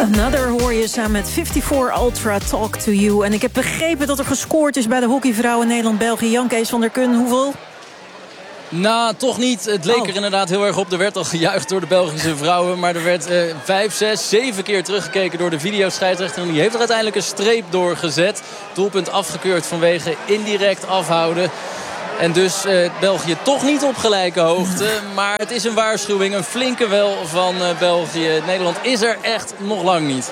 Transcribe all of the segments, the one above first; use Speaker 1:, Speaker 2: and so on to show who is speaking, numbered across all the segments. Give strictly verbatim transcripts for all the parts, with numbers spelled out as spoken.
Speaker 1: Another hoor je samen met vijfenvijftig Ultra Talk to You. En ik heb begrepen dat er gescoord is bij de hockeyvrouwen Nederland-België. Jan Kees van der Kun, hoeveel?
Speaker 2: Nou, toch niet. Het leek
Speaker 1: oh.
Speaker 2: er inderdaad heel erg op. Er werd al gejuicht door de Belgische vrouwen. Maar er werd uh, vijf, zes, zeven keer teruggekeken door de videoscheidsrechter. En die heeft er uiteindelijk een streep doorgezet. Doelpunt afgekeurd vanwege indirect afhouden. En dus uh, België toch niet op gelijke hoogte. Maar het is een waarschuwing, een flinke wel van uh, België. Nederland is er echt nog lang niet.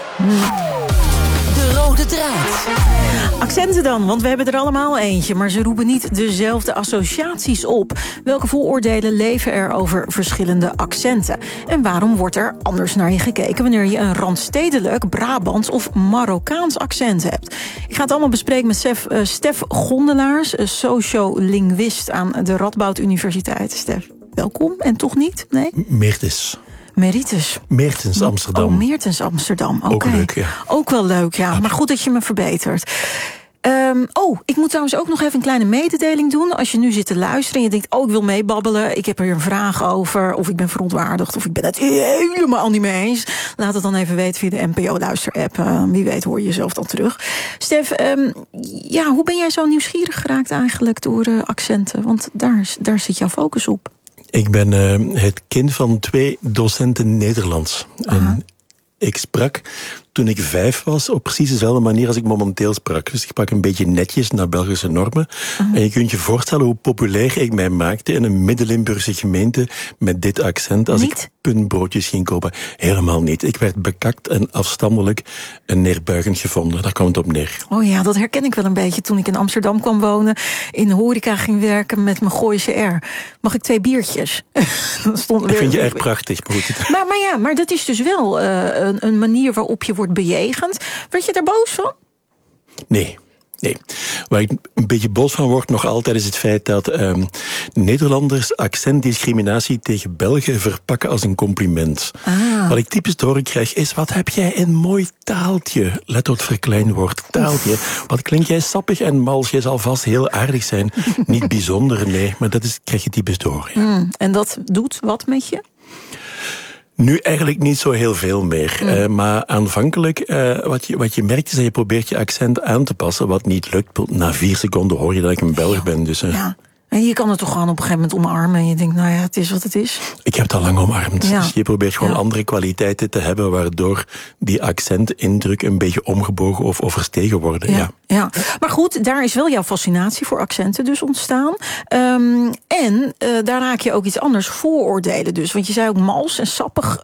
Speaker 1: De rode draad. Accenten dan, want we hebben er allemaal eentje. Maar ze roepen niet dezelfde associaties op. Welke vooroordelen leven er over verschillende accenten? En waarom wordt er anders naar je gekeken wanneer je een randstedelijk, Brabants of Marokkaans accent hebt? Ik ga het allemaal bespreken met Stef, uh, Stef Gondelaars, uh, sociolinguïst aan de Radboud Universiteit. Stef, welkom. En toch niet? Nee?
Speaker 3: Meertens.
Speaker 1: Meritus.
Speaker 3: Meertens Amsterdam.
Speaker 1: Oh, Meertens Amsterdam. Oké.
Speaker 3: Ook leuk, ja.
Speaker 1: Ook wel leuk, ja. Maar goed dat je me verbetert. Um, oh, ik moet trouwens ook nog even een kleine mededeling doen. Als je nu zit te luisteren en je denkt, oh, ik wil meebabbelen, ik heb er een vraag over, of ik ben verontwaardigd, of ik ben het helemaal niet mee eens. Laat het dan even weten via de N P O-luister-app. Uh, wie weet hoor je jezelf dan terug. Stef, um, ja, hoe ben jij zo nieuwsgierig geraakt eigenlijk door uh, accenten? Want daar, daar zit jouw focus op.
Speaker 3: Ik ben uh, het kind van twee docenten Nederlands. En ik sprak toen ik vijf was op precies dezelfde manier als ik momenteel sprak. Dus ik sprak een beetje netjes naar Belgische normen. Uh-huh. En je kunt je voorstellen hoe populair ik mij maakte in een Midden-Limburgse gemeente met dit accent als niet? ik puntbroodjes ging kopen. Helemaal niet. Ik werd bekakt en afstandelijk en neerbuigend gevonden. Daar kwam het op neer.
Speaker 1: Oh ja, dat herken ik wel een beetje toen ik in Amsterdam kwam wonen. In de horeca ging werken met mijn Gooise R. Mag ik twee biertjes? Dat stond
Speaker 3: weer... vind je erg prachtig.
Speaker 1: Maar, maar ja, maar dat is dus wel uh, een, een manier waarop je wordt bejegend. Werd je daar boos van?
Speaker 3: Nee. Nee, waar ik een beetje boos van word nog altijd is het feit dat um, Nederlanders accentdiscriminatie tegen Belgen verpakken als een compliment. Ah. Wat ik typisch te horen krijg is, wat heb jij een mooi taaltje. Let op het verkleinwoord taaltje. Oef. Wat klink jij sappig en mals. Jij zal vast heel aardig zijn. Niet bijzonder, nee, maar dat is, krijg je typisch te horen. Ja. Mm,
Speaker 1: en dat doet wat met je?
Speaker 3: Nu eigenlijk niet zo heel veel meer. Mm. Uh, maar aanvankelijk, uh, wat, je, wat je merkt is dat je probeert je accent aan te passen. Wat niet lukt. Na vier seconden hoor je dat ik een Belg ben. Dus, uh, ja.
Speaker 1: En je kan het toch gewoon op een gegeven moment omarmen. En je denkt, nou ja, het is wat het is.
Speaker 3: Ik heb het al lang omarmd. Ja. Dus je probeert gewoon ja. andere kwaliteiten te hebben, waardoor die accentindruk een beetje omgebogen of, of verstegen worden. Ja.
Speaker 1: Ja. ja, maar goed, daar is wel jouw fascinatie voor accenten dus ontstaan. Um, en uh, daar raak je ook iets anders, vooroordelen dus. Want je zei ook mals en sappig.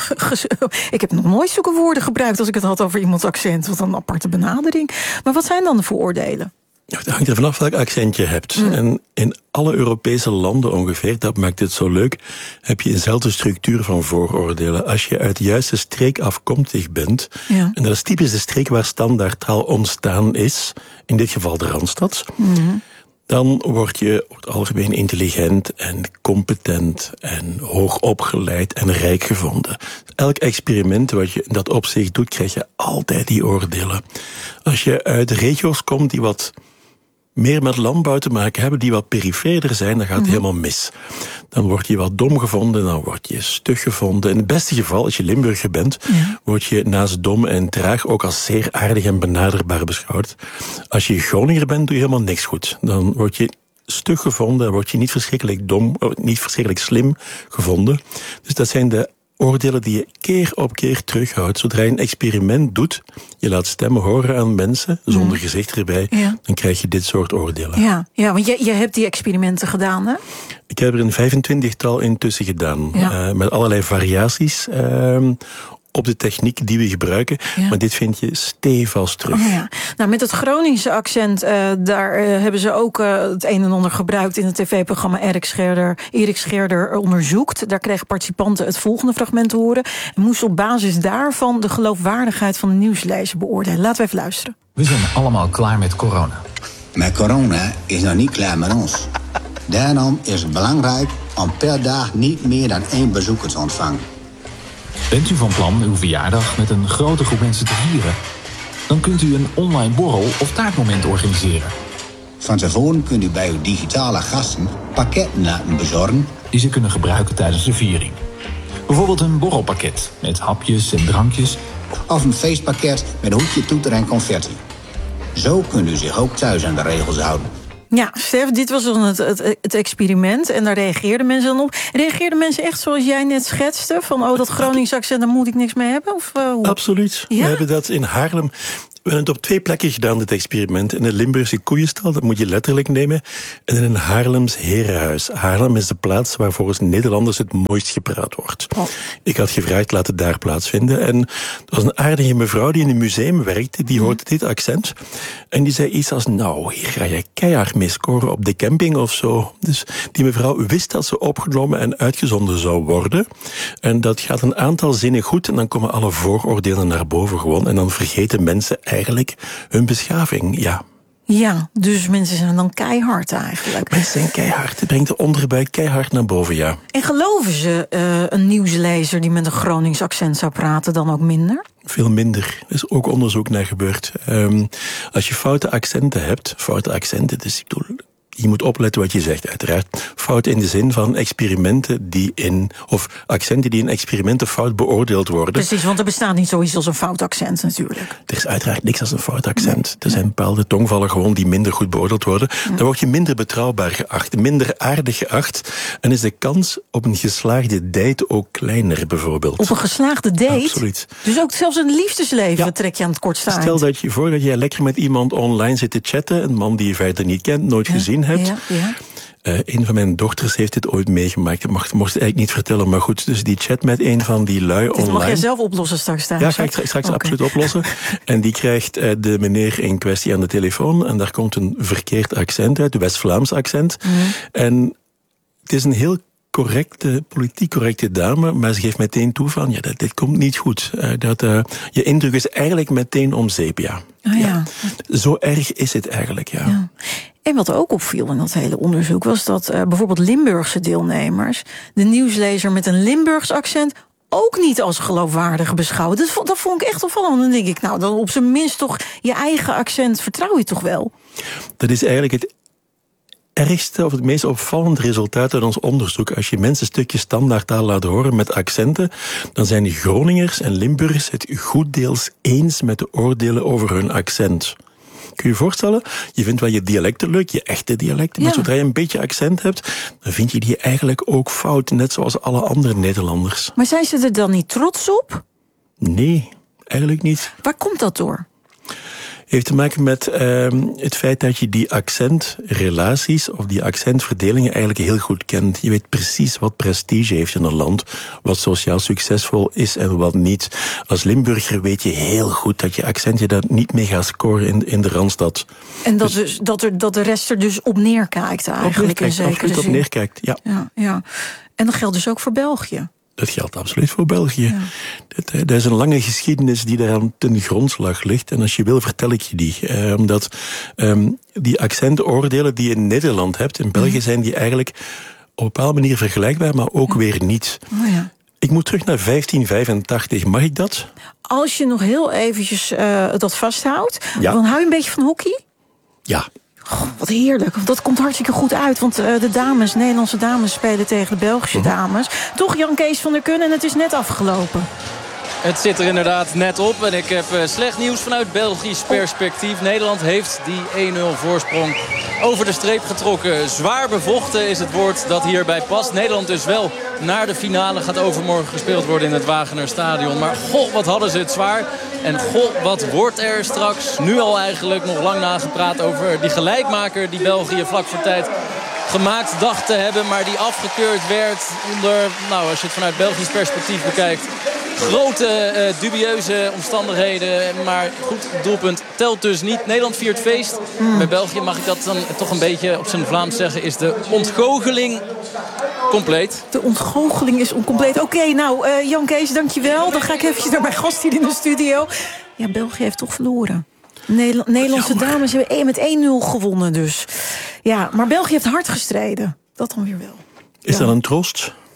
Speaker 1: Ik heb nog nooit zulke woorden gebruikt als ik het had over iemands accent. Wat een aparte benadering. Maar wat zijn dan de vooroordelen?
Speaker 3: Het hangt er vanaf welk accent je hebt. Mm. En in alle Europese landen ongeveer, dat maakt het zo leuk, heb je eenzelfde structuur van vooroordelen. Als je uit de juiste streek afkomstig bent, ja. en dat is typisch de streek waar standaardtaal ontstaan is, in dit geval de Randstad, mm. dan word je over het algemeen intelligent en competent en hoog opgeleid en rijk gevonden. Elk experiment wat je in dat opzicht doet, krijg je altijd die oordelen. Als je uit regio's komt die wat meer met landbouw te maken hebben, die wat perifeerder zijn, dan gaat het mm-hmm. helemaal mis. Dan word je wat dom gevonden, dan word je stug gevonden. In het beste geval, als je Limburger bent, ja. word je naast dom en traag ook als zeer aardig en benaderbaar beschouwd. Als je Groninger bent, doe je helemaal niks goed. Dan word je stug gevonden, dan word je niet verschrikkelijk dom, niet verschrikkelijk slim gevonden. Dus dat zijn de oordelen die je keer op keer terughoudt. Zodra je een experiment doet, je laat stemmen horen aan mensen, zonder mm. gezicht erbij, ja. dan krijg je dit soort oordelen.
Speaker 1: Ja, ja, want je, je hebt die experimenten gedaan, hè?
Speaker 3: Ik heb er een vijfentwintigtal intussen gedaan. Ja. Uh, met allerlei variaties uh, op de techniek die we gebruiken. Ja. Maar dit vind je stevast terug.
Speaker 1: Oh ja. Nou, met het Groningse accent, uh, daar uh, hebben ze ook uh, het een en ander gebruikt in het tv-programma Erik Scherder, Erik Scherder onderzoekt. Daar kregen participanten het volgende fragment te horen en moesten op basis daarvan de geloofwaardigheid van de nieuwslezer beoordelen. Laten we even luisteren.
Speaker 4: We zijn allemaal klaar met corona.
Speaker 5: Maar corona is nog niet klaar met ons. Daarom is het belangrijk om per dag niet meer dan één bezoeker te ontvangen.
Speaker 4: Bent u van plan uw verjaardag met een grote groep mensen te vieren? Dan kunt u een online borrel of taartmoment organiseren.
Speaker 5: Van tevoren kunt u bij uw digitale gasten pakketten laten bezorgen
Speaker 4: die ze kunnen gebruiken tijdens de viering. Bijvoorbeeld een borrelpakket met hapjes en drankjes
Speaker 5: of een feestpakket met hoedje, toeter en confetti. Zo kunt u zich ook thuis aan de regels houden.
Speaker 1: Ja, Stef, dit was dan het, het, het experiment en daar reageerden mensen dan op. Reageerden mensen echt zoals jij net schetste? Van, oh, dat Gronings accent, daar moet ik niks mee hebben? Of, uh, hoe?
Speaker 3: Absoluut. Ja? We hebben dat in Haarlem... We hebben het op twee plekken gedaan, dit experiment. In de Limburgse koeienstal, dat moet je letterlijk nemen. En in een Haarlems herenhuis. Haarlem is de plaats waar volgens Nederlanders het mooist gepraat wordt. Oh. Ik had gevraagd, laat het daar plaatsvinden. En er was een aardige mevrouw die in een museum werkte, die hoorde dit accent. En die zei iets als, nou, hier ga je keihard mee scoren op de camping of zo. Dus die mevrouw wist dat ze opgenomen en uitgezonden zou worden. En dat gaat een aantal zinnen goed en dan komen alle vooroordelen naar boven gewoon. En dan vergeten mensen eigenlijk hun beschaving, ja.
Speaker 1: Ja, dus mensen zijn dan keihard eigenlijk.
Speaker 3: Mensen zijn keihard. Het brengt de onderbuik keihard naar boven, ja.
Speaker 1: En geloven ze uh, een nieuwslezer die met een Gronings accent zou praten dan ook minder?
Speaker 3: Veel minder. Er is ook onderzoek naar gebeurd. Um, als je foute accenten hebt, foute accenten, dus ik bedoel... Je moet opletten wat je zegt, uiteraard. Fout in de zin van experimenten die in... of accenten die in experimenten fout beoordeeld worden.
Speaker 1: Precies, want er bestaat niet zoiets als een fout accent natuurlijk.
Speaker 3: Er is uiteraard niks als een fout accent. Er zijn bepaalde tongvallen gewoon die minder goed beoordeeld worden. Ja. Dan word je minder betrouwbaar geacht, minder aardig geacht. En is de kans op een geslaagde date ook kleiner, bijvoorbeeld.
Speaker 1: Op een geslaagde date?
Speaker 3: Absoluut.
Speaker 1: Dus ook zelfs een liefdesleven
Speaker 3: ja.
Speaker 1: trek je aan het kortste eind.
Speaker 3: Stel dat je voor dat jij lekker met iemand online zit te chatten, een man die je verder niet kent, nooit ja. gezien hebt.
Speaker 1: Ja, ja.
Speaker 3: Uh, een van mijn dochters heeft dit ooit meegemaakt. Dat mocht, mocht het eigenlijk niet vertellen, maar goed. Dus die chat met een van die lui online.
Speaker 1: Dit mag jij zelf oplossen straks thuis.
Speaker 3: Ja, ga ik straks, straks okay. absoluut oplossen. En die krijgt uh, de meneer in kwestie aan de telefoon. En daar komt een verkeerd accent uit, een West-Vlaams accent. Mm. En het is een heel correcte, politiek correcte dame, maar ze geeft meteen toe van, ja, dat, dit komt niet goed. Uh, dat, uh, je indruk is eigenlijk meteen om zeep, ja.
Speaker 1: Oh, ja.
Speaker 3: ja. Zo erg is het eigenlijk, ja.
Speaker 1: ja. En wat ook opviel in dat hele onderzoek was dat uh, bijvoorbeeld Limburgse deelnemers de nieuwslezer met een Limburgs accent ook niet als geloofwaardig beschouwen. Dat, dat vond ik echt opvallend. Dan denk ik, nou, dan op zijn minst toch je eigen accent vertrouw je toch wel?
Speaker 3: Dat is eigenlijk het ergste of het meest opvallende resultaat uit ons onderzoek. Als je mensen stukjes standaardtaal laat horen met accenten, dan zijn Groningers en Limburgers het goeddeels eens met de oordelen over hun accent. Kun je je voorstellen? Je vindt wel je dialecten leuk, je echte dialecten, maar ja. zodra je een beetje accent hebt, dan vind je die eigenlijk ook fout, net zoals alle andere Nederlanders.
Speaker 1: Maar zijn ze er dan niet trots op?
Speaker 3: Nee, eigenlijk niet.
Speaker 1: Waar komt dat door?
Speaker 3: Heeft te maken met uh, het feit dat je die accentrelaties of die accentverdelingen eigenlijk heel goed kent. Je weet precies wat prestige heeft in een land, wat sociaal succesvol is en wat niet. Als Limburger weet je heel goed dat je accent je daar niet mee gaat scoren in, in de Randstad.
Speaker 1: En dat, dus, dus, dat, er, dat de rest er dus op neerkijkt eigenlijk.
Speaker 3: Op neerkijkt,
Speaker 1: in
Speaker 3: op neerkijkt, ja.
Speaker 1: ja, ja. En dat geldt dus ook voor België.
Speaker 3: Dat geldt absoluut voor België. Ja. Dat, dat is een lange geschiedenis die daaraan ten grondslag ligt. En als je wil, vertel ik je die. Eh, omdat um, die accentenoordelen die je in Nederland hebt, in België zijn die eigenlijk op een bepaalde manier vergelijkbaar, maar ook ja. weer niet.
Speaker 1: Oh ja.
Speaker 3: Ik moet terug naar vijftien vijfentachtig. Mag ik dat?
Speaker 1: Als je nog heel eventjes uh, dat vasthoudt,
Speaker 3: ja.
Speaker 1: dan hou je een beetje van hockey?
Speaker 3: Ja.
Speaker 1: Oh, wat heerlijk. Dat komt hartstikke goed uit. Want uh, de dames, Nederlandse dames spelen tegen de Belgische uh-huh. dames. Toch Jan Kees van der Kun en het is net afgelopen.
Speaker 2: Het zit er inderdaad net op. En ik heb uh, slecht nieuws vanuit Belgisch perspectief. Nederland heeft die één nul voorsprong over de streep getrokken. Zwaar bevochten is het woord dat hierbij past. Nederland dus wel naar de finale. Gaat overmorgen gespeeld worden in het Wagener-stadion. Maar goh, wat hadden ze het zwaar. En goh, wat wordt er straks nu al eigenlijk nog lang nagepraat over die gelijkmaker die België vlak voor tijd gemaakt dacht te hebben. Maar die afgekeurd werd onder, nou als je het vanuit Belgisch perspectief bekijkt, grote uh, dubieuze omstandigheden. Maar goed, doelpunt telt dus niet. Nederland viert feest. Mm. Bij België mag ik dat dan toch een beetje op zijn Vlaams zeggen. Is de ontgoocheling compleet.
Speaker 1: De ontgoocheling is oncompleet. Oké, okay, nou uh, Jan Kees, dankjewel. Dan ga ik eventjes naar mijn gast hier in de studio. Ja, België heeft toch verloren. Nederland, Nederlandse Jammer. dames hebben met één nul gewonnen dus. Ja, maar België heeft hard gestreden. Dat dan weer wel.
Speaker 3: Is ja. dat een troost?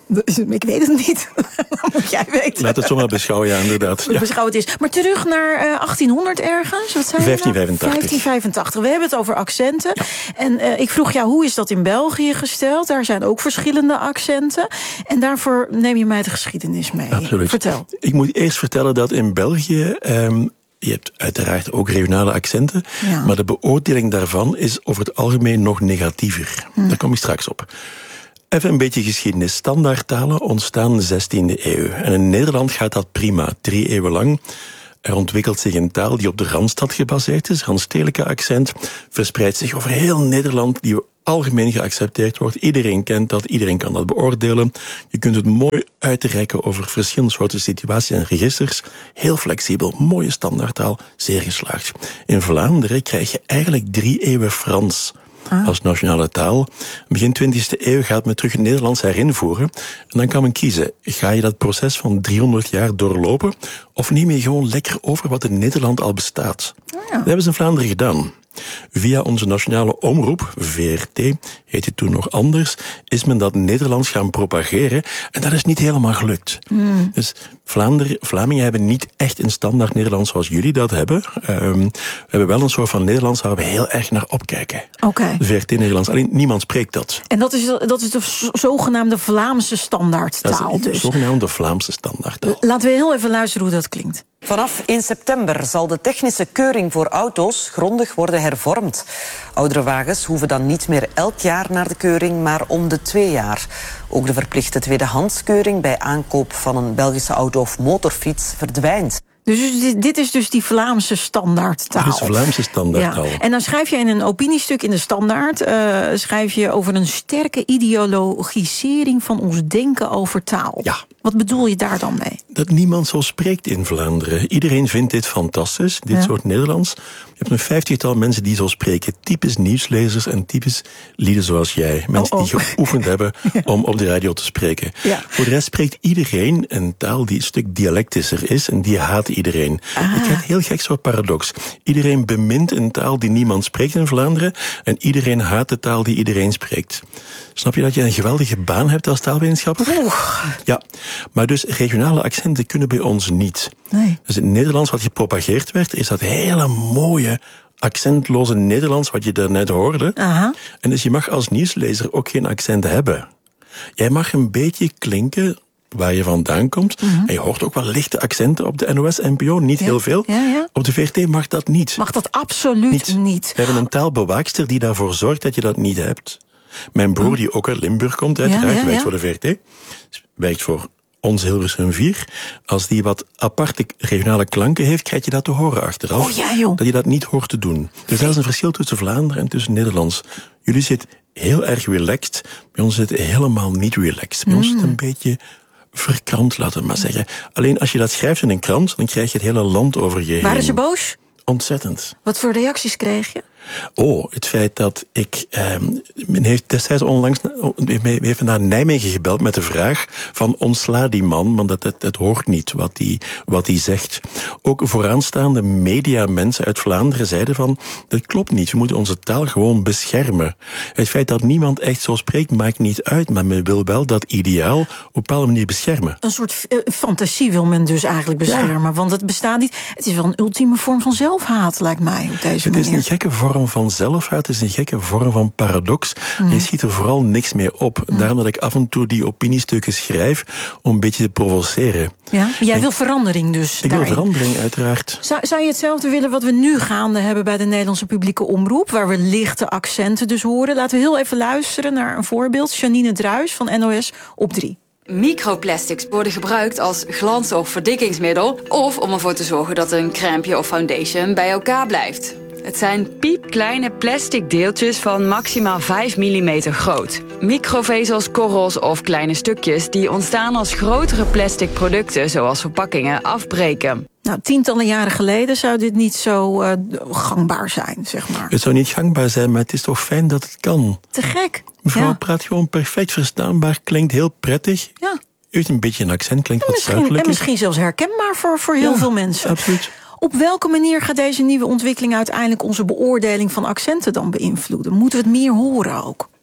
Speaker 1: Ik weet het niet. Dat moet jij weten.
Speaker 3: Laat het zomaar beschouwen, ja, inderdaad.
Speaker 1: Ja. Beschouwd is. Maar terug naar uh, achttienhonderd ergens. Wat zei
Speaker 3: vijftien vijfentachtig.
Speaker 1: Nou? vijftien vijfentachtig. We hebben het over accenten. Ja. En uh, ik vroeg jou, hoe is dat in België gesteld? Daar zijn ook verschillende accenten. En daarvoor neem je mij de geschiedenis mee.
Speaker 3: Absoluut.
Speaker 1: Vertel.
Speaker 3: Ik moet eerst vertellen dat in België... Um, je hebt uiteraard ook regionale accenten. Ja. Maar de beoordeling daarvan is over het algemeen nog negatiever. Hm. Daar kom ik straks op. Even een beetje geschiedenis. Standaardtalen ontstaan zestiende eeuw. En in Nederland gaat dat prima, drie eeuwen lang. Er ontwikkelt zich een taal die op de Randstad gebaseerd is. Randstedelijke accent verspreidt zich over heel Nederland, die algemeen geaccepteerd wordt. Iedereen kent dat, iedereen kan dat beoordelen. Je kunt het mooi uitrekken over verschillende soorten situaties en registers. Heel flexibel, mooie standaardtaal, zeer geslaagd. In Vlaanderen krijg je eigenlijk drie eeuwen Frans als nationale taal. Begin twintigste eeuw gaat men terug het Nederlands herinvoeren. En dan kan men kiezen, ga je dat proces van driehonderd jaar doorlopen, of neem je gewoon lekker over wat in Nederland al bestaat? Ja. Dat hebben ze in Vlaanderen gedaan. Via onze nationale omroep, V R T, heet het toen nog anders, is men dat Nederlands gaan propageren. En dat is niet helemaal gelukt. Mm. Dus Vlaanderen, Vlamingen hebben niet echt een standaard Nederlands zoals jullie dat hebben. Um, we hebben wel een soort van Nederlands waar we heel erg naar opkijken.
Speaker 1: Okay.
Speaker 3: V R T Nederlands, alleen niemand spreekt dat.
Speaker 1: En dat is, dat is de zogenaamde Vlaamse standaardtaal.
Speaker 3: Dat is de
Speaker 1: dus.
Speaker 3: zogenaamde Vlaamse standaardtaal.
Speaker 1: Laten we heel even luisteren hoe dat klinkt.
Speaker 6: Vanaf één september zal de technische keuring voor auto's grondig worden hervormd. Oudere wagens hoeven dan niet meer elk jaar naar de keuring, maar om de twee jaar. Ook de verplichte tweedehandskeuring bij aankoop van een Belgische auto of motorfiets verdwijnt.
Speaker 1: Dus dit is dus die Vlaamse standaardtaal.
Speaker 3: Dat is Vlaamse standaardtaal.
Speaker 1: Ja. En dan schrijf je in een opiniestuk in de Standaard, Uh, schrijf je over een sterke ideologisering van ons denken over taal.
Speaker 3: Ja.
Speaker 1: Wat bedoel je daar dan mee?
Speaker 3: Dat niemand zo spreekt in Vlaanderen. Iedereen vindt dit fantastisch, dit ja. soort Nederlands. Je hebt een vijftigtal mensen die zo spreken. Typisch nieuwslezers en typisch lieden zoals jij. Mensen oh, oh. die geoefend hebben ja. om op de radio te spreken. Ja. Voor de rest spreekt iedereen een taal die een stuk dialectischer is. En die haat iedereen. Ah. Het is een heel gek soort paradox. Iedereen bemint een taal die niemand spreekt in Vlaanderen. En iedereen haat de taal die iedereen spreekt. Snap je dat je een geweldige baan hebt als taalwetenschapper?
Speaker 1: Oeh.
Speaker 3: Ja, maar dus regionale accenten kunnen bij ons niet.
Speaker 1: Nee.
Speaker 3: Dus in het Nederlands wat gepropageerd werd, is dat hele mooie, accentloze Nederlands wat je daarnet hoorde.
Speaker 1: Aha.
Speaker 3: En dus je mag als nieuwslezer ook geen accent hebben. Jij mag een beetje klinken waar je vandaan komt. Mm-hmm. En je hoort ook wel lichte accenten op de N O S N P O, niet ja. heel veel.
Speaker 1: Ja, ja.
Speaker 3: Op de V R T mag dat niet.
Speaker 1: Mag dat absoluut niet. niet.
Speaker 3: We hebben een taalbewaakster die daarvoor zorgt dat je dat niet hebt. Mijn broer, die ook uit Limburg komt, uiteraard, ja, ja, ja. werkt voor de V R T, werkt voor ons Hilversum vier. Als die wat aparte regionale klanken heeft, krijg je dat te horen achteraf.
Speaker 1: Oh ja, joh.
Speaker 3: Dat je dat niet hoort te doen. Dus dat is een verschil tussen Vlaanderen en tussen Nederlands. Jullie zitten heel erg relaxed, bij ons zit het helemaal niet relaxed. Bij mm. ons zit het een beetje verkrant, laten we maar zeggen. Alleen als je dat schrijft in een krant, dan krijg je het hele land over je heen.
Speaker 1: Waren ze boos?
Speaker 3: Ontzettend.
Speaker 1: Wat voor reacties kreeg je?
Speaker 3: Oh, het feit dat ik... Eh, men heeft destijds onlangs men heeft naar Nijmegen gebeld met de vraag van ontsla die man, want dat, het, het hoort niet wat hij wat die zegt. Ook vooraanstaande mediamensen uit Vlaanderen zeiden van, dat klopt niet, we moeten onze taal gewoon beschermen. Het feit dat niemand echt zo spreekt maakt niet uit, maar men wil wel dat ideaal op een bepaalde manier beschermen.
Speaker 1: Een soort uh, fantasie wil men dus eigenlijk beschermen, ja. want het bestaat niet. Het is wel een ultieme vorm van zelfhaat, lijkt mij, op deze
Speaker 3: het
Speaker 1: manier.
Speaker 3: Het is een gekke vorm van zelfhaat, het is een gekke vorm van paradox. Mm. Je schiet er vooral niks mee op. Mm. Daarom dat ik af en toe die opiniestukken schrijf om een beetje te provoceren.
Speaker 1: Ja? Jij en, wil verandering dus
Speaker 3: Ik
Speaker 1: daarin.
Speaker 3: wil verandering, uiteraard.
Speaker 1: Zou, zou je hetzelfde willen wat we nu gaande hebben bij de Nederlandse publieke omroep, waar we lichte accenten dus horen? Laten we heel even luisteren naar een voorbeeld. Janine Druijs van N O S op drie.
Speaker 7: Microplastics worden gebruikt als glans- of verdikkingsmiddel, of om ervoor te zorgen dat een crème of foundation bij elkaar blijft. Het zijn piepkleine plastic deeltjes van maximaal vijf millimeter groot. Microvezels, korrels of kleine stukjes die ontstaan als grotere plastic producten, zoals verpakkingen, afbreken.
Speaker 1: Nou, tientallen jaren geleden zou dit niet zo uh, gangbaar zijn, zeg maar.
Speaker 3: Het zou niet gangbaar zijn, maar het is toch fijn dat het kan.
Speaker 1: Te gek.
Speaker 3: Mevrouw
Speaker 1: ja.
Speaker 3: praat gewoon perfect verstaanbaar, klinkt heel prettig.
Speaker 1: Ja.
Speaker 3: U heeft een beetje een accent, klinkt
Speaker 1: en
Speaker 3: wat zuidelijk.
Speaker 1: En misschien zelfs herkenbaar voor, voor heel
Speaker 3: ja,
Speaker 1: veel mensen.
Speaker 3: Absoluut.
Speaker 1: Op welke manier gaat deze nieuwe ontwikkeling uiteindelijk onze beoordeling van accenten dan beïnvloeden? Moeten we het meer horen ook?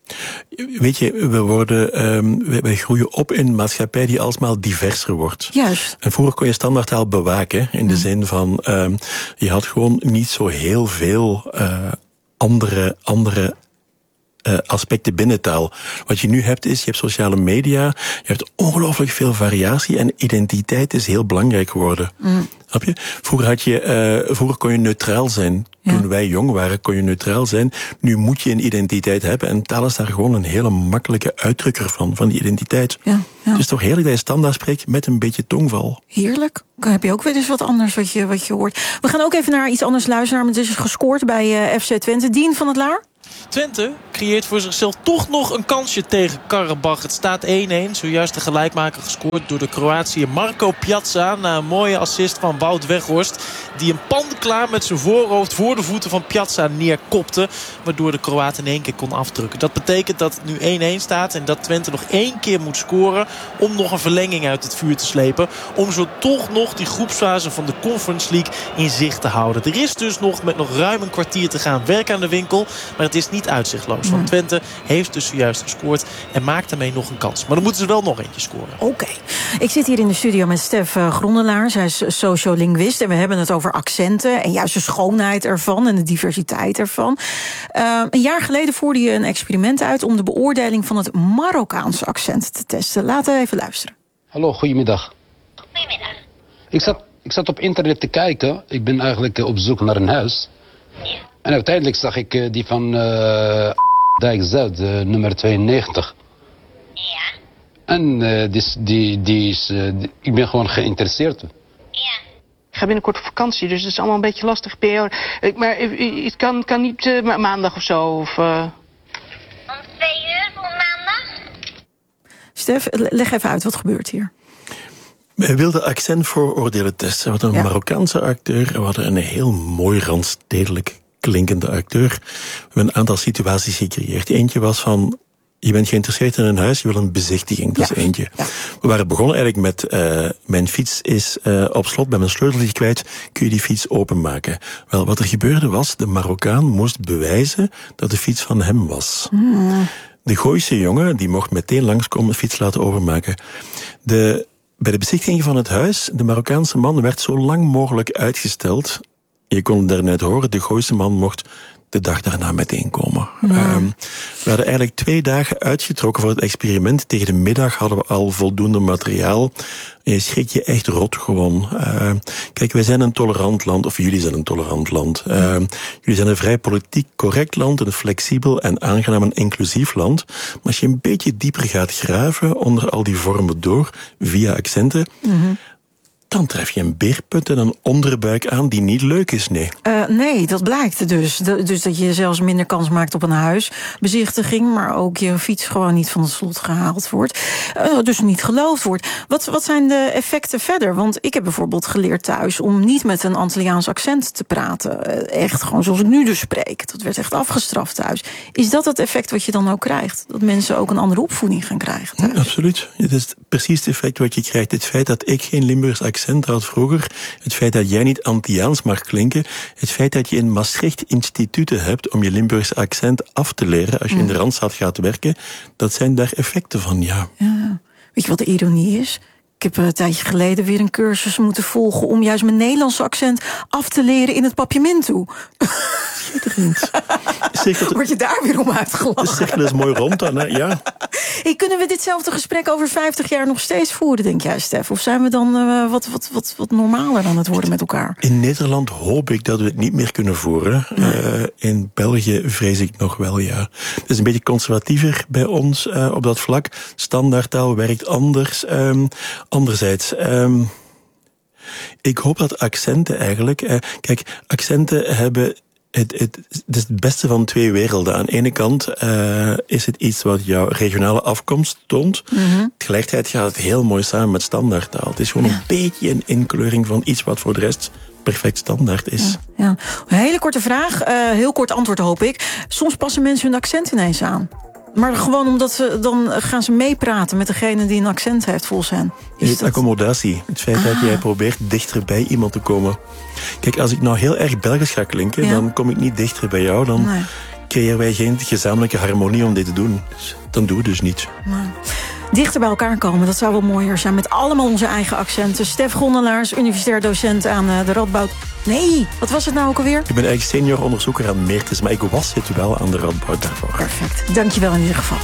Speaker 3: Weet je, we worden, um, wij, wij groeien op in een maatschappij die alsmaar diverser wordt.
Speaker 1: Juist.
Speaker 3: En vroeger kon je standaardtaal bewaken, in de mm. zin van, um, je had gewoon niet zo heel veel uh, andere, andere Uh, aspecten binnen taal. Wat je nu hebt is, je hebt sociale media, je hebt ongelooflijk veel variatie en identiteit is heel belangrijk geworden. Mm. Snap je? Vroeger had je, uh, vroeger kon je neutraal zijn. Ja. Toen wij jong waren, kon je neutraal zijn. Nu moet je een identiteit hebben en taal is daar gewoon een hele makkelijke uitdrukker van, van die identiteit. Ja, ja. Het is toch heerlijk dat je standaard spreekt met een beetje tongval.
Speaker 1: Heerlijk. Dan heb je ook weer eens wat anders wat je, wat je hoort. We gaan ook even naar iets anders luisteren. Het is gescoord bij uh, F C Twente. Dien van het Laar?
Speaker 8: Twente creëert voor zichzelf toch nog een kansje tegen Karabach. Het staat één-één. Zojuist de gelijkmaker gescoord door de Kroatiër Marco Piazza. Na een mooie assist van Wout Weghorst. Die een pan klaar met zijn voorhoofd voor de voeten van Piazza neerkopte. Waardoor de Kroaat in één keer kon afdrukken. Dat betekent dat het nu één-één staat. En dat Twente nog één keer moet scoren. Om nog een verlenging uit het vuur te slepen. Om zo toch nog die groepsfase van de Conference League in zicht te houden. Er is dus nog met nog ruim een kwartier te gaan werk aan de winkel. Maar het is niet uitzichtloos. Want Twente heeft dus zojuist gescoord en maakt daarmee nog een kans. Maar dan moeten ze wel nog eentje scoren.
Speaker 1: Oké. Okay. Ik zit hier in de studio met Stef Grondelaar. Zij is sociolinguïst en we hebben het over accenten en juist de schoonheid ervan en de diversiteit ervan. Uh, een jaar geleden voerde je een experiment uit om de beoordeling van het Marokkaanse accent te testen. Laten we even luisteren.
Speaker 9: Hallo, goedemiddag.
Speaker 10: Goedemiddag.
Speaker 9: Ik zat, ik zat op internet te kijken. Ik ben eigenlijk op zoek naar een huis.
Speaker 10: Ja.
Speaker 9: En uiteindelijk zag ik uh, die van uh, Dijk-Zuid, uh, nummer tweeënnegentig.
Speaker 10: Ja.
Speaker 9: En uh, die, die, die is, uh, die, ik ben gewoon geïnteresseerd.
Speaker 10: Ja.
Speaker 11: Ik ga binnenkort op vakantie, dus het is allemaal een beetje lastig periode. Maar het kan, kan niet uh, maandag of zo? Of, uh...
Speaker 10: Om twee uur voor maandag?
Speaker 1: Stef, leg even uit, wat gebeurt hier?
Speaker 3: Wij wilden accentvooroordelen testen. We hadden een ja. Marokkaanse acteur, we hadden een heel mooi randstedelijk klinkende acteur. We hebben een aantal situaties gecreëerd. Eentje was van, je bent geïnteresseerd in een huis, je wil een bezichtiging. Dat ja. is eentje. Ja. We waren begonnen eigenlijk met, uh, mijn fiets is uh, op slot, ben mijn sleutel kwijt, kun je die fiets openmaken? Wel, wat er gebeurde was, de Marokkaan moest bewijzen dat de fiets van hem was. Mm. De Gooise jongen, die mocht meteen langskomen, de fiets laten openmaken. De Bij de bezichtiging van het huis, de Marokkaanse man werd zo lang mogelijk uitgesteld. Je kon het daarnet horen, de Gooise man mocht de dag daarna meteen komen. Ja. Um, we hadden eigenlijk twee dagen uitgetrokken voor het experiment. Tegen de middag hadden we al voldoende materiaal. En je schrik je echt rot gewoon. Uh, kijk, wij zijn een tolerant land, of jullie zijn een tolerant land. Uh, jullie zijn een vrij politiek correct land, een flexibel en aangenaam en inclusief land. Maar als je een beetje dieper gaat graven onder al die vormen door, via accenten, mm-hmm. dan tref je een beerput en een onderbuik aan die niet leuk is, nee.
Speaker 1: Uh, nee, dat blijkt dus. De, dus dat je zelfs minder kans maakt op een huisbezichtiging, maar ook je fiets gewoon niet van het slot gehaald wordt. Uh, dus niet geloofd wordt. Wat, wat zijn de effecten verder? Want ik heb bijvoorbeeld geleerd thuis om niet met een Antilliaans accent te praten. Uh, echt gewoon zoals ik nu dus spreek. Dat werd echt afgestraft thuis. Is dat het effect wat je dan ook krijgt? Dat mensen ook een andere opvoeding gaan krijgen thuis?
Speaker 3: Ja, absoluut. Het is precies het effect wat je krijgt. Het feit dat ik geen Limburgs accent had vroeger, het feit dat jij niet Antilliaans mag klinken, het feit dat je in Maastricht instituten hebt om je Limburgse accent af te leren als je mm. in de Randstad gaat werken, dat zijn daar effecten van, ja.
Speaker 1: ja. Weet je wat de ironie is? Ik heb een tijdje geleden weer een cursus moeten volgen om juist mijn Nederlandse accent af te leren in het Papiamento.
Speaker 3: Schitterend.
Speaker 1: Word je daar weer om uitgelachen?
Speaker 3: De cirkel is mooi rond dan, hè? Ja.
Speaker 1: Hey, kunnen we ditzelfde gesprek over vijftig jaar nog steeds voeren, denk jij, Stef? Of zijn we dan uh, wat, wat, wat, wat normaler aan het worden met elkaar?
Speaker 3: In Nederland hoop ik dat we het niet meer kunnen voeren. Ja. Uh, in België vrees ik nog wel, ja. Het is een beetje conservatiever bij ons uh, op dat vlak. Standaardtaal werkt anders. Um, anderzijds... Um, ik hoop dat accenten eigenlijk... Uh, kijk, accenten hebben... Het, het, het is het beste van twee werelden. Aan de ene kant uh, is het iets wat jouw regionale afkomst toont. Mm-hmm. Tegelijkertijd gaat het heel mooi samen met standaardtaal. Het is gewoon ja. een beetje een inkleuring van iets wat voor de rest perfect standaard is.
Speaker 1: Ja, ja. Een hele korte vraag, uh, heel kort antwoord hoop ik. Soms passen mensen hun accent ineens aan. Maar gewoon omdat ze, dan gaan ze meepraten met degene die een accent heeft volgens hen.
Speaker 3: Is het dat... accommodatie. Het feit ah. dat jij probeert dichter bij iemand te komen. Kijk, als ik nou heel erg Belgisch ga klinken, ja. dan kom ik niet dichter bij jou. Dan, nee. creëren wij geen gezamenlijke harmonie om dit te doen. Dus dan doen we dus niets.
Speaker 1: Maar dichter bij elkaar komen, dat zou wel mooier zijn. Met allemaal onze eigen accenten. Stef Gondelaars, universitair docent aan de Radboud. Nee, wat was het nou ook alweer?
Speaker 3: Ik ben eigenlijk senior onderzoeker aan Meertens, maar ik was het wel aan de Radboud daarvoor.
Speaker 1: Perfect, dankjewel in ieder geval.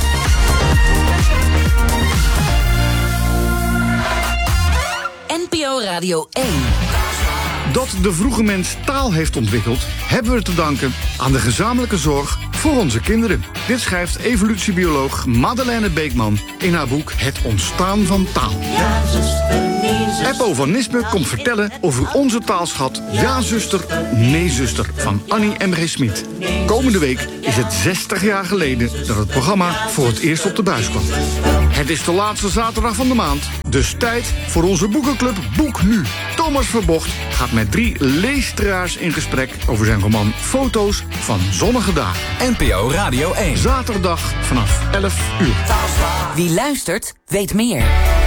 Speaker 12: N P O Radio één.
Speaker 13: Dat de vroege mens taal heeft ontwikkeld, hebben we te danken aan de gezamenlijke zorg voor onze kinderen. Dit schrijft evolutiebioloog Madeleine Beekman in haar boek Het ontstaan van taal.
Speaker 14: Ja, zuster, nee, zuster.
Speaker 13: Eppo van Nispen komt vertellen over onze taalschat Ja, zuster, nee, zuster van Annie M G Smit. Komende week is het zestig jaar geleden dat het programma voor het eerst op de buis kwam. Het is de laatste zaterdag van de maand, dus tijd voor onze boekenclub Boek Nu. Thomas Verbocht gaat met drie leesteraars in gesprek over zijn roman Foto's van zonnige dagen.
Speaker 15: N P O Radio één.
Speaker 13: Zaterdag vanaf elf uur.
Speaker 12: Wie luistert, weet meer.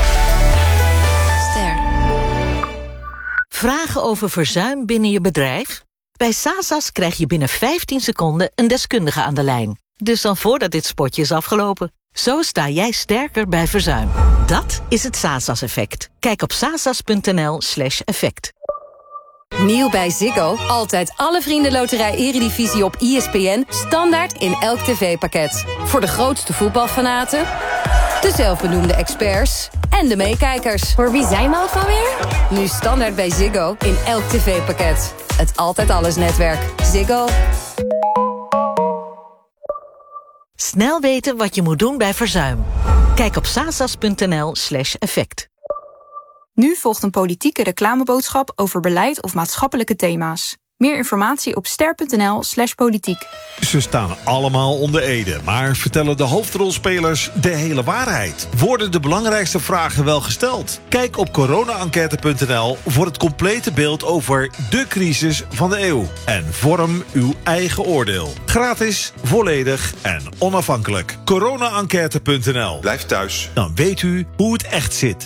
Speaker 16: Ster. Vragen over verzuim binnen je bedrijf? Bij Sasas krijg je binnen vijftien seconden een deskundige aan de lijn. Dus dan voordat dit spotje is afgelopen. Zo sta jij sterker bij verzuim. Dat is het Sasas-effect. Kijk op sasas.nl slash effect.
Speaker 17: Nieuw bij Ziggo. Altijd alle Vriendenloterij Eredivisie op I S P N. Standaard in elk tv-pakket. Voor de grootste voetbalfanaten, de zelfbenoemde experts en de meekijkers.
Speaker 18: Voor wie zijn we ook alweer?
Speaker 17: Nu standaard bij Ziggo in elk tv-pakket. Het Altijd Alles netwerk. Ziggo.
Speaker 16: Snel weten wat je moet doen bij verzuim. Kijk op sasas.nl slash effect.
Speaker 19: Nu volgt een politieke reclameboodschap over beleid of maatschappelijke thema's. Meer informatie op ster.nl slash politiek.
Speaker 20: Ze staan allemaal onder ede, maar vertellen de hoofdrolspelers de hele waarheid? Worden de belangrijkste vragen wel gesteld? Kijk op corona enquête punt n l voor het complete beeld over de crisis van de eeuw. En vorm uw eigen oordeel. Gratis, volledig en onafhankelijk. corona enquête punt n l.
Speaker 21: Blijf thuis.
Speaker 20: Dan weet u hoe het echt zit.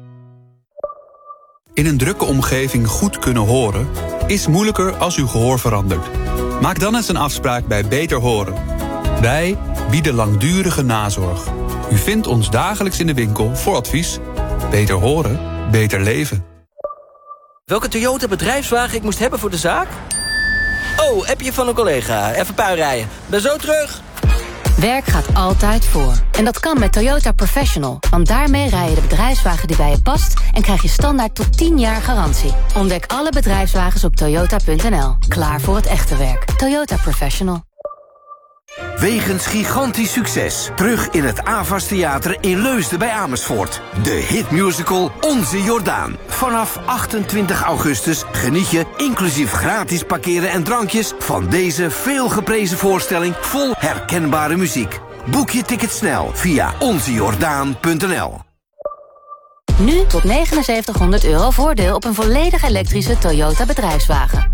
Speaker 22: In een drukke omgeving goed kunnen horen is moeilijker als uw gehoor verandert. Maak dan eens een afspraak bij Beter Horen. Wij bieden langdurige nazorg. U vindt ons dagelijks in de winkel voor advies. Beter horen, beter leven.
Speaker 23: Welke Toyota bedrijfswagen ik moest hebben voor de zaak? Oh, appje van een collega. Even puinrijden. Ben zo terug.
Speaker 18: Werk gaat altijd voor. En dat kan met Toyota Professional. Want daarmee rij je de bedrijfswagen die bij je past en krijg je standaard tot tien jaar garantie. Ontdek alle bedrijfswagens op toyota punt n l. Klaar voor het echte werk. Toyota Professional.
Speaker 24: Wegens gigantisch succes. Terug in het Avas Theater in Leusden bij Amersfoort. De hitmusical Onze Jordaan. Vanaf achtentwintig augustus geniet je, inclusief gratis parkeren en drankjes, van deze veelgeprezen voorstelling vol herkenbare muziek. Boek je ticket snel via onze jordaan punt n l.
Speaker 18: Nu tot negenenzeventighonderd euro voordeel op een volledig elektrische Toyota bedrijfswagen.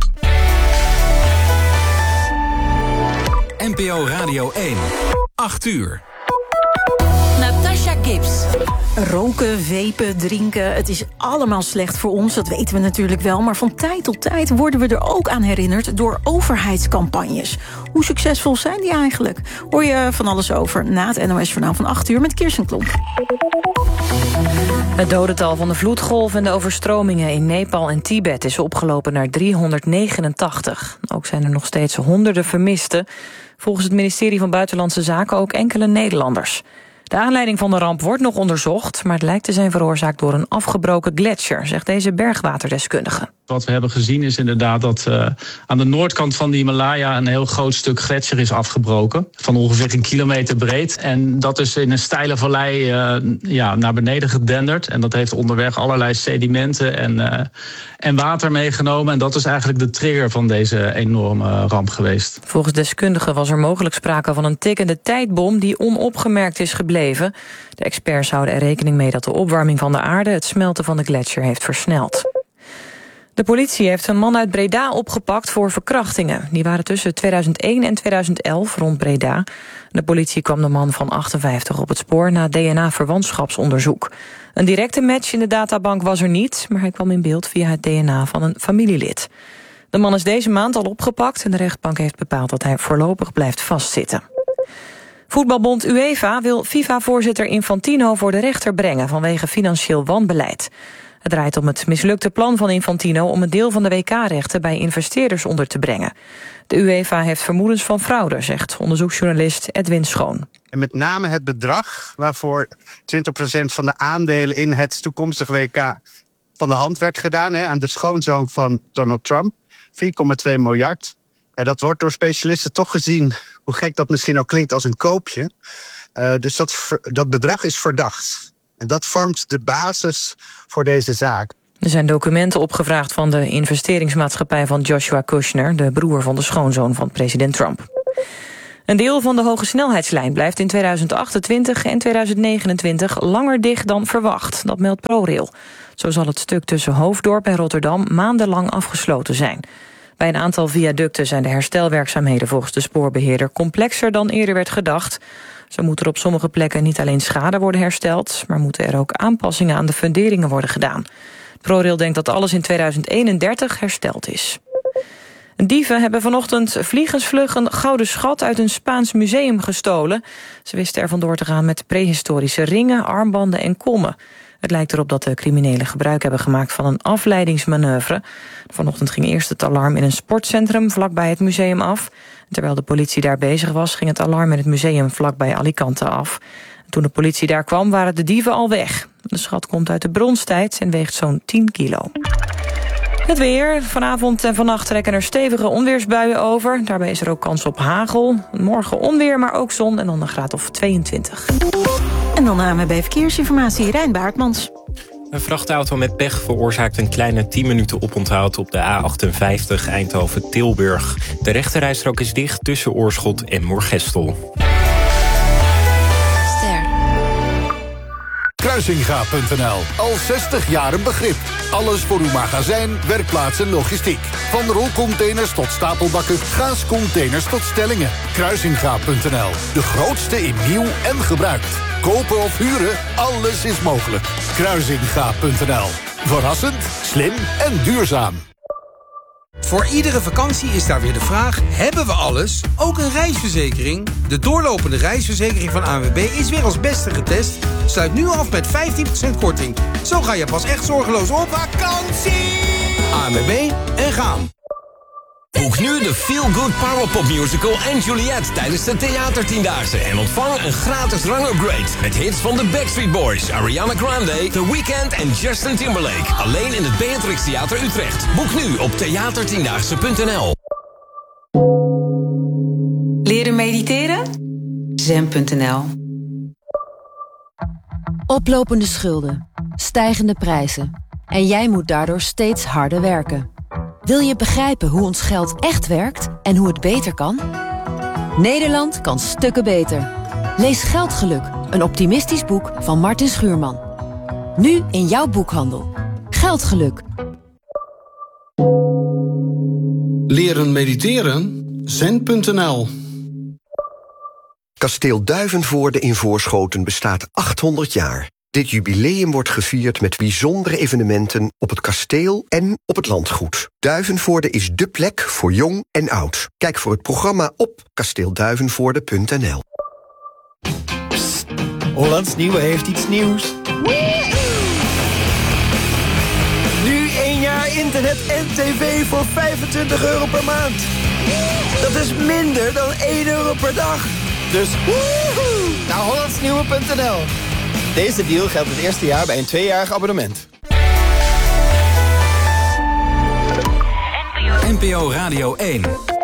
Speaker 15: N P O Radio één. acht uur.
Speaker 16: Natasha Gibbs.
Speaker 1: Roken, vapen, drinken, het is allemaal slecht voor ons, dat weten we natuurlijk wel. Maar van tijd tot tijd worden we er ook aan herinnerd door overheidscampagnes. Hoe succesvol zijn die eigenlijk? Hoor je van alles over na het N O S-journaal van acht uur met Kirsten Klomp.
Speaker 25: Het dodental van de vloedgolf en de overstromingen in Nepal en Tibet is opgelopen naar driehonderdnegenentachtig. Ook zijn er nog steeds honderden vermisten. Volgens het ministerie van Buitenlandse Zaken ook enkele Nederlanders. De aanleiding van de ramp wordt nog onderzocht, maar het lijkt te zijn veroorzaakt door een afgebroken gletsjer, zegt deze bergwaterdeskundige.
Speaker 26: Wat we hebben gezien is inderdaad dat uh, aan de noordkant van de Himalaya een heel groot stuk gletsjer is afgebroken. Van ongeveer een kilometer breed. En dat is in een steile vallei uh, ja, naar beneden gedenderd. En dat heeft onderweg allerlei sedimenten en, uh, en water meegenomen. En dat is eigenlijk de trigger van deze enorme ramp geweest.
Speaker 25: Volgens deskundigen was er mogelijk sprake van een tikkende tijdbom die onopgemerkt is gebleven. De experts houden er rekening mee dat de opwarming van de aarde het smelten van de gletsjer heeft versneld. De politie heeft een man uit Breda opgepakt voor verkrachtingen. Die waren tussen tweeduizend één en tweeduizend elf rond Breda. De politie kwam de man van achtenvijftig op het spoor na D N A-verwantschapsonderzoek. Een directe match in de databank was er niet, maar hij kwam in beeld via het D N A van een familielid. De man is deze maand al opgepakt en de rechtbank heeft bepaald dat hij voorlopig blijft vastzitten. Voetbalbond UEFA wil FIFA-voorzitter Infantino voor de rechter brengen vanwege financieel wanbeleid. Het draait om het mislukte plan van Infantino om een deel van de W K-rechten bij investeerders onder te brengen. De UEFA heeft vermoedens van fraude, zegt onderzoeksjournalist Edwin Schoon.
Speaker 2: En met name het bedrag waarvoor twintig procent van de aandelen in het toekomstige W K van de hand werd gedaan, hè, aan de schoonzoon van Donald Trump, vier komma twee miljard. Ja, dat wordt door specialisten toch gezien, hoe gek dat misschien ook klinkt, als een koopje. Uh, dus dat, dat bedrag is verdacht. En dat vormt de basis voor deze zaak.
Speaker 25: Er zijn documenten opgevraagd van de investeringsmaatschappij van Joshua Kushner, de broer van de schoonzoon van president Trump. Een deel van de hogesnelheidslijn blijft in tweeduizend achtentwintig en tweeduizend negenentwintig langer dicht dan verwacht. Dat meldt ProRail. Zo zal het stuk tussen Hoofddorp en Rotterdam maandenlang afgesloten zijn. Bij een aantal viaducten zijn de herstelwerkzaamheden volgens de spoorbeheerder complexer dan eerder werd gedacht. Zo moet er op sommige plekken niet alleen schade worden hersteld, maar moeten er ook aanpassingen aan de funderingen worden gedaan. ProRail denkt dat alles in tweeduizend eenendertig hersteld is. Dieven hebben vanochtend vliegensvlug een gouden schat uit een Spaans museum gestolen. Ze wisten er vandoor te gaan met prehistorische ringen, armbanden en kommen. Het lijkt erop dat de criminelen gebruik hebben gemaakt van een afleidingsmanoeuvre. Vanochtend ging eerst het alarm in een sportcentrum vlakbij het museum af. Terwijl de politie daar bezig was, ging het alarm in het museum vlakbij Alicante af. Toen de politie daar kwam, waren de dieven al weg. De schat komt uit de bronstijd en weegt zo'n tien kilo. Het weer. Vanavond en vannacht trekken er stevige onweersbuien over. Daarbij is er ook kans op hagel. Morgen onweer, maar ook zon en dan een graad of tweeëntwintig.
Speaker 1: En dan namen bij Verkeersinformatie Rijn Baartmans.
Speaker 4: Een vrachtauto met pech veroorzaakt een kleine tien minuten oponthoud op de A achtenvijftig Eindhoven-Tilburg. De rechterrijstrook is dicht tussen Oorschot en Moergestel.
Speaker 5: Kruisinga punt n l. Al zestig jaar een begrip. Alles voor uw magazijn, werkplaats en logistiek. Van rolcontainers tot stapelbakken, gaascontainers tot stellingen. Kruisinga punt n l. De grootste in nieuw en gebruikt. Kopen of huren, alles is mogelijk. Kruisinga punt n l. Verrassend, slim en duurzaam.
Speaker 6: Voor iedere vakantie is daar weer de vraag, hebben we alles? Ook een reisverzekering? De doorlopende reisverzekering van A N W B is weer als beste getest. Sluit nu af met vijftien procent korting. Zo ga je pas echt zorgeloos op vakantie! A N W B en gaan.
Speaker 7: Boek nu de Feel Good Powerpop Musical en Juliet tijdens de Theatertiendaagse. En ontvang een gratis rangupgrade met hits van de Backstreet Boys, Ariana Grande, The Weeknd en Justin Timberlake. Alleen in het Beatrix Theater Utrecht. Boek nu op theatertiendaagse punt n l.
Speaker 21: Leren mediteren? zen punt n l.
Speaker 18: Oplopende schulden, stijgende prijzen. En jij moet daardoor steeds harder werken. Wil je begrijpen hoe ons geld echt werkt en hoe het beter kan? Nederland kan stukken beter. Lees Geldgeluk, een optimistisch boek van Martin Schuurman. Nu in jouw boekhandel. Geldgeluk.
Speaker 27: Leren mediteren? zen punt n l.
Speaker 28: Kasteel Duivenvoorde in Voorschoten bestaat achthonderd jaar. Dit jubileum wordt gevierd met bijzondere evenementen op het kasteel en op het landgoed. Duivenvoorde is dé plek voor jong en oud. Kijk voor het programma op kasteelduivenvoorde punt n l.
Speaker 29: Psst, Hollands Nieuwe heeft iets nieuws. Nu één jaar internet en tv voor vijfentwintig euro per maand. Dat is minder dan één euro per dag. Dus woehoe, naar hollandsnieuwe punt n l. Deze deal geldt het eerste jaar bij een tweejarig abonnement.
Speaker 15: N P O Radio één.